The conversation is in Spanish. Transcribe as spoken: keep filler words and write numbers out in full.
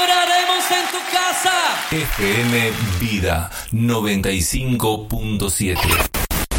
esperaremos en tu casa. F M Vida noventa y cinco punto siete.